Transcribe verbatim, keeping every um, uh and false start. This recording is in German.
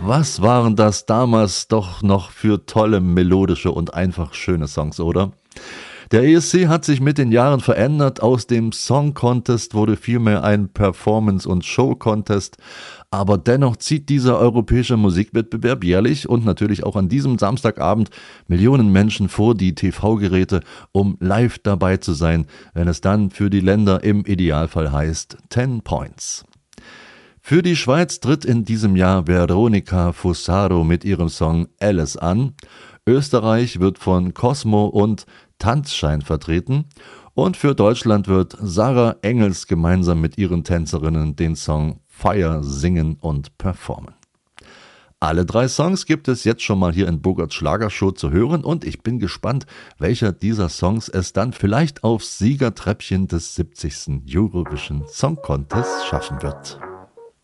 Was waren das damals doch noch für tolle, melodische und einfach schöne Songs, oder? Der E S C hat sich mit den Jahren verändert. Aus dem Song Contest wurde vielmehr ein Performance- und Show-Contest. Aber dennoch zieht dieser europäische Musikwettbewerb jährlich und natürlich auch an diesem Samstagabend Millionen Menschen vor die T V-Geräte, um live dabei zu sein, wenn es dann für die Länder im Idealfall heißt Ten Points. Für die Schweiz tritt in diesem Jahr Veronica Fussaro mit ihrem Song Alice an. Österreich wird von Cosmo und Tanzschein vertreten. Und für Deutschland wird Sarah Engels gemeinsam mit ihren Tänzerinnen den Song Fire singen und performen. Alle drei Songs gibt es jetzt schon mal hier in Bogarts Schlagershow zu hören und ich bin gespannt, welcher dieser Songs es dann vielleicht aufs Siegertreppchen des siebzigsten Eurovision Song Contest schaffen wird.